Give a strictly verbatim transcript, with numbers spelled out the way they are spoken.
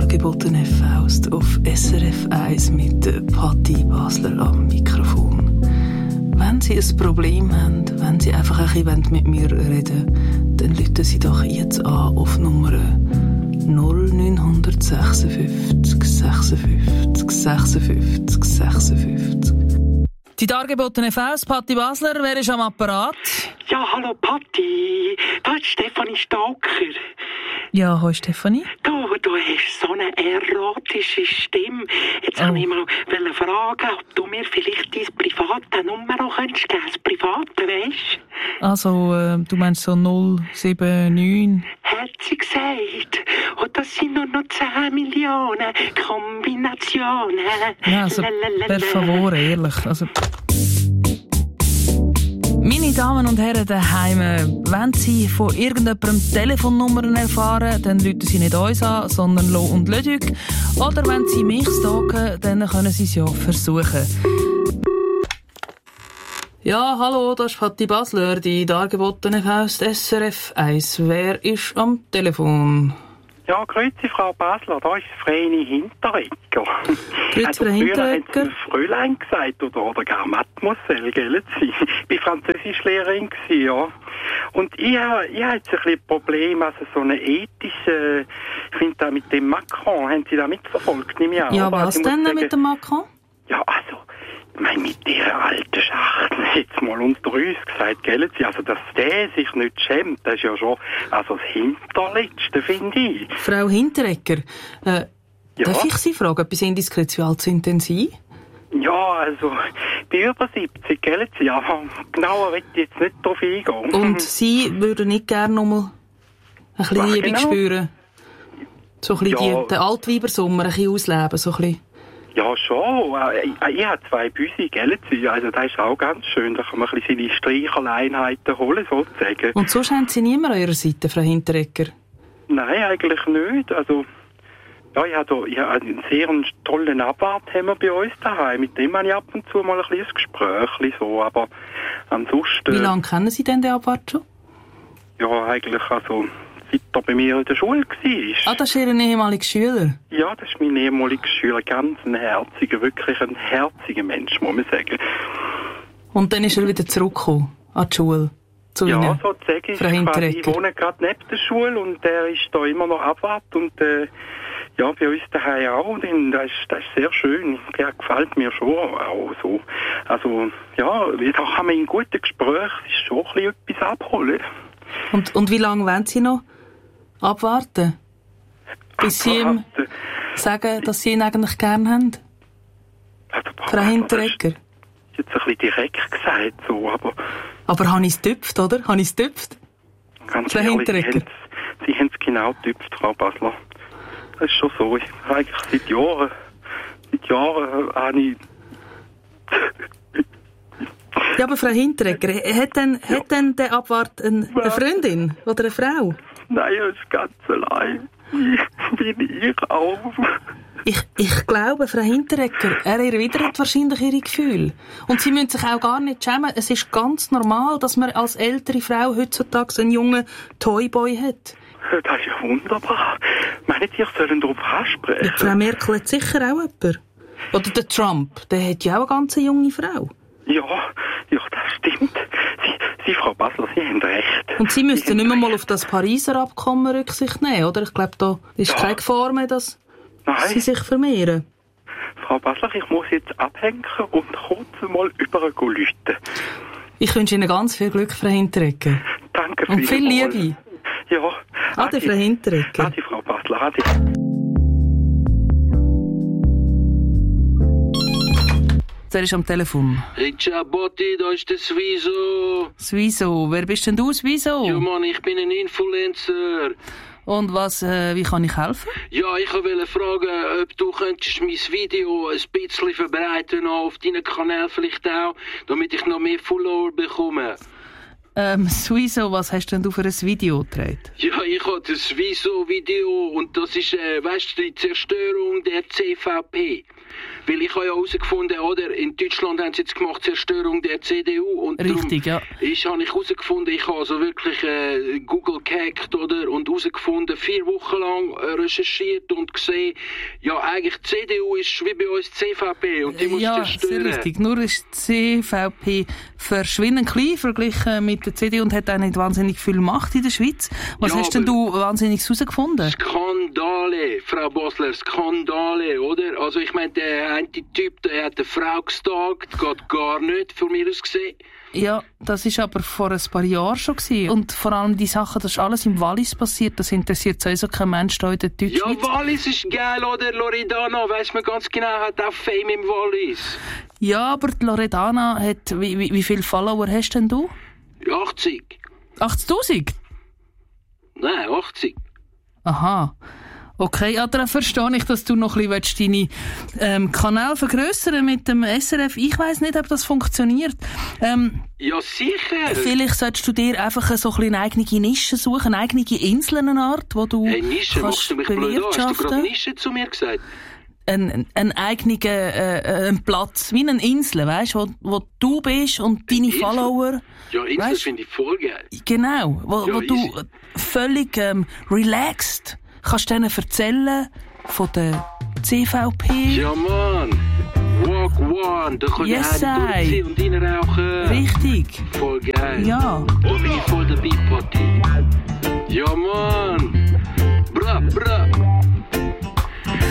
dargebotene Faust auf S R F eins mit Patti Basler am Mikrofon. Wenn Sie ein Problem haben, wenn Sie einfach ein bisschen mit mir reden wollen, dann rufen Sie doch jetzt an auf Nummer null neun sechs fünf sechs fünf sechs fünf sechs fünf. Die dargebotene Faust, Patti Basler, wer ist am Apparat? Ja, hallo Patti, da ist Stefanie Stalker. Ja, hallo Stefanie. Du, du hast so eine erotische Stimme. Jetzt Oh. wollte ich mal fragen, ob du mir vielleicht deine private Nummer noch könntest geben, das private, weisst du? Also, äh, du meinst so null sieben neun? Hat sie gesagt. Und das sind nur noch zehn Millionen Kombinationen. Ja, also, Lalalala. per favore, ehrlich. Also, meine Damen und Herren daheim, wenn Sie von irgendjemandem Telefonnummern erfahren, dann rufen Sie nicht uns an, sondern Lo und Lödük. Oder wenn Sie mich stalken, dann können Sie es ja versuchen. Ja, hallo, das ist Patti Basler, die dargebotene Faust S R F eins. Wer ist am Telefon? Ja, grüezi Frau Basler, da ist Vreni Hinteregger. Grüezi, Also Frau früher Hinteregger. haben sie Fräulein gesagt oder, oder gar Mademoiselle, gell? Sie. Ich war Französischlehrerin, ja. Und ich habe ich hab jetzt ein bisschen ein Problem, also so eine ethische, ich finde da mit dem Macron, haben Sie da mitverfolgt? Nehme ich an, Ja, oder? was Also ich muss denn sagen, mit dem Macron? Ja, also, ich meine, mit dieser alten Schachtel, jetzt mal unter uns gesagt, gell, Sie, also, dass der sich nicht schämt, das ist ja schon, also das Hinterletzte, finde ich. Frau Hinteregger, äh, Ja. darf ich Sie fragen, etwas indiskret, wie alt sind denn Sie? Ja, also, ich bin über siebzig, gell, Sie, aber genauer will ich jetzt nicht drauf eingehen. Und Sie würden nicht gerne noch mal ein bisschen Was Liebe genau? spüren? So ein bisschen Ja. die, den Altweibersommer ein bisschen ausleben, so ein bisschen. Ja, schon. Äh, Ich, ich habe zwei Büsi, gell, Sie, also das ist auch ganz schön, da kann man ein bisschen seine Streicherleinheiten holen, sozusagen. Und sonst haben Sie niemand an Ihrer Seite, Frau Hinteregger? Nein, eigentlich nicht, also... Ja, ich habe, ich habe einen sehr tollen Abwart haben wir bei uns daheim. Mit dem habe ich ab und zu mal ein kleines Gespräch, so, aber ansonsten... Wie lange kennen Sie denn den Abwart schon? Ja, eigentlich, also, seit er bei mir in der Schule war. Ah, das ist Ihr ehemaliger Schüler. Ja, das ist mein ehemaliger Schüler, ganz ein herziger, wirklich ein herziger Mensch, muss man sagen. Und dann ist er wieder zurückgekommen an die Schule. Zu Ja, Ihnen, sozusagen. Frau Ich, quasi, ich Hinteregger. wohne gerade neben der Schule und der ist da immer noch Abwart und äh, ja, bei uns daheim auch. Und das ist, das ist sehr schön. Der gefällt mir schon auch so. Also, ja, da kann man in guten Gesprächen ist schon ein bisschen etwas abholen. Und, und wie lange wollen Sie noch abwarten? Bis Sie ihm Abwarten. sagen, dass Sie ihn eigentlich gern haben? Also, Frau Hinteregger. Das ist jetzt ein bisschen direkt gesagt, so, aber Aber habe ich es getüpft, oder? Habe ich es getüpft? ganz Frau ehrlich, Hinteregger. Sie haben es genau getüpft, Frau Basler. Das ist schon so. Ich, eigentlich seit Jahren, seit Jahren äh, habe ich... Ja, aber Frau Hinteregger, hat denn, Ja. hat denn der Abwart ein, eine Freundin oder eine Frau? Nein, er ist ganz allein. Ich bin ich auch. Ich, ich glaube, Frau Hinteregger, er erwidert wahrscheinlich ihre Gefühle. Und Sie müssen sich auch gar nicht schämen. Es ist ganz normal, dass man als ältere Frau heutzutage einen jungen Toyboy hat. Das ist ja wunderbar. Meinen Sie, ich sollen darauf ansprechen? Ja, Frau Merkel hat sicher auch jemanden. Oder der Trump, der hat ja auch eine ganz junge Frau. Ja, ja, das stimmt. Sie, Sie, Frau Basler, Sie haben recht. Und Sie müssten haben nicht mehr mal recht. auf das Pariser Abkommen Rücksicht nehmen, oder? Ich glaube, da ist Ja. keine Gefahr mehr, dass Nein, Sie sich vermehren. Frau Basler, ich muss jetzt abhängen und kurz mal über läuten. Ich wünsche Ihnen ganz viel Glück, Frau Hinteregger. Danke Und viel vielmals. Liebe. Ja. Ade, Frau Hinteregger. Ade, Frau Basler, ade. Der ist am Telefon. Hey, ciao Botti, da ist der Swiso. Swiso, wer bist denn du, Swiso? Ja Mann, ich bin ein Influencer. Und was, äh, wie kann ich helfen? Ja, ich wollte fragen, ob du könntest mein Video ein bisschen verbreiten auf deinen Kanal vielleicht auch, damit ich noch mehr Follower bekomme. Ähm, Sowieso, was hast denn du für ein Video gedreht? Ja, ich habe das Sowieso-Video und das ist, äh, weißt du, die Zerstörung der C V P. Weil ich habe ja herausgefunden, oder, in Deutschland haben sie jetzt gemacht, Zerstörung der C D U. Und Richtig, ja. Ich habe ich herausgefunden, ich habe also wirklich äh, Google gehackt, oder, und herausgefunden, vier Wochen lang äh, recherchiert und gesehen, ja, eigentlich die C D U ist wie bei uns die C V P und die muss Ja, zerstören. sehr richtig. Nur ist die C V P verschwindend klein verglichen mit der C D U und hat auch nicht wahnsinnig viel Macht in der Schweiz. Was Ja, hast denn du wahnsinnig herausgefunden? Skandale, Frau Basler, Skandale, oder? Also ich meine, der eine Typ, der hat eine Frau gestalkt, geht gar nicht, von mir aus gesehen. Ja, das ist aber vor ein paar Jahren schon gewesen. Und vor allem die Sachen, das ist alles im Wallis passiert, das interessiert sowieso kein Mensch da in der Deutschschweiz. Ja, Wallis ist geil, oder? Loredana, weiss man ganz genau, hat auch Fame im Wallis. Ja, aber die Loredana hat, wie, wie, wie viele Follower hast denn du? achtzig. achtzigtausend? Nein, achtzig. Aha. Okay, ja, dann verstehe ich, dass du noch ein bisschen deine ähm, Kanäle vergrössern mit dem S R F. Ich weiss nicht, ob das funktioniert. Ähm, Ja, sicher. Vielleicht solltest du dir einfach so ein bisschen eine eigene Nische suchen, eine eigene Insel, eine Art, wo du Hey, Nische, kannst machst du mich blöd an? Hast du gerade bewirtschaften. Nische zu mir gesagt? Ein, ein eigener äh, ein Platz, wie eine Insel, weißt, wo, wo du bist und deine Insel? Follower. Ja, Insel Weißt- finde ich voll geil. Genau, wo, Ja, wo du easy. völlig ähm, relaxed kannst denen erzählen von der C V P. Ja, Mann. Walk one. Da kann Yes, ich einen I. durchziehen und reinrauchen. Richtig. Voll geil. Ja. Da bin ich voll dabei, Party.